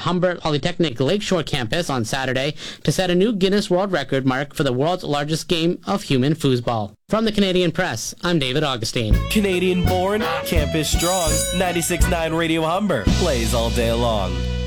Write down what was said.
Humber Polytechnic Lakeshore campus on Saturday to set a new Guinness World Record mark for the world's largest game of human foosball. From the Canadian Press, I'm David Augustine. Canadian born, campus strong, 96.9 Radio Humber plays all day long.